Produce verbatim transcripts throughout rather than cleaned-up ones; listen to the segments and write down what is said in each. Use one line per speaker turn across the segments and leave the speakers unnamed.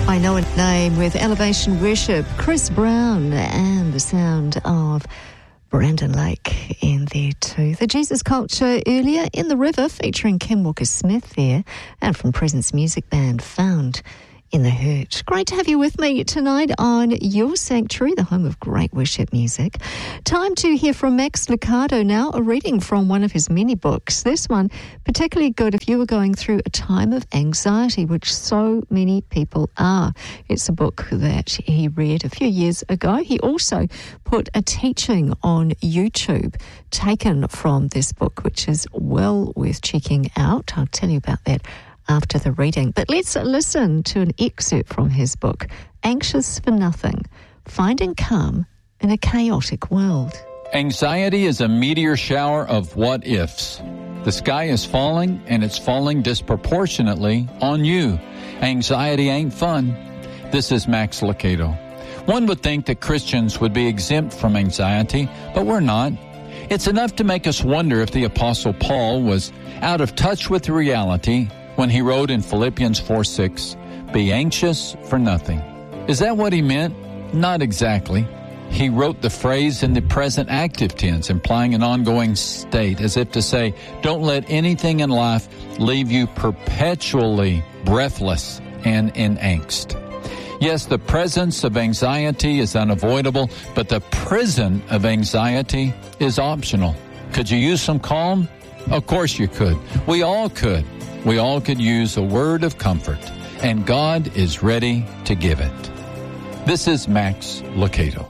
I Know a Name with Elevation Worship, Chris Brown, and the sound of Brandon Lake in there too. The Jesus Culture earlier, In the River, featuring Kim Walker-Smith there, and from Presence Music Band, Found in the Hurt. Great to have you with me tonight on Your Sanctuary, the home of great worship music. Time to hear from Max Lucado now, a reading from one of his many books. This one particularly good if you were going through a time of anxiety, which so many people are. It's a book that he read a few years ago. He also put a teaching on YouTube taken from this book, which is well worth checking out. I'll tell you about that after the reading. But let's listen to an excerpt from his book, Anxious for Nothing, Finding Calm in a Chaotic World.
Anxiety is a meteor shower of what-ifs. The sky is falling, and it's falling disproportionately on you. Anxiety ain't fun. This is Max Lucado. One would think that Christians would be exempt from anxiety, but we're not. It's enough to make us wonder if the Apostle Paul was out of touch with reality when he wrote in Philippians four six, be anxious for nothing. Is that what he meant? Not exactly. He wrote the phrase in the present active tense, implying an ongoing state, as if to say, don't let anything in life leave you perpetually breathless and in angst. Yes, the presence of anxiety is unavoidable, but the prison of anxiety is optional. Could you use some calm? Of course you could. We all could. We all could use a word of comfort, and God is ready to give it. This is Max Lucado.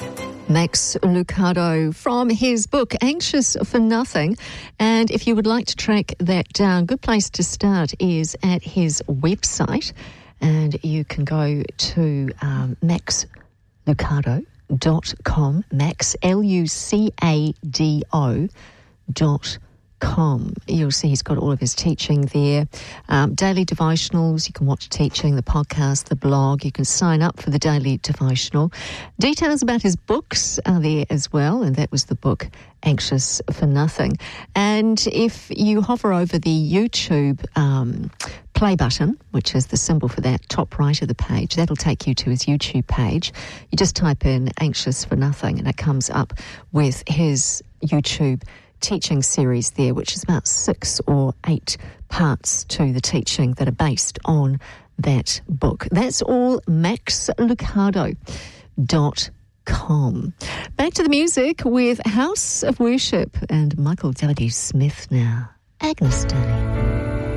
Max Lucado from his book, Anxious for Nothing. And if you would like to track that down, good place to start is at his website. And you can go to um, max lucado dot com, Max, L U C A D O dot com. You'll see he's got all of his teaching there. Um, daily devotionals, you can watch teaching, the podcast, the blog. You can sign up for the daily devotional. Details about his books are there as well, and that was the book Anxious for Nothing. And if you hover over the YouTube um, play button, which is the symbol for that, top right of the page, that'll take you to his YouTube page. You just type in Anxious for Nothing and it comes up with his YouTube teaching series there, which is about six or eight parts to the teaching that are based on that book. That's all max lucado dot com. Back to the music with House of Worship and Michael W. Smith now. Agnes Day.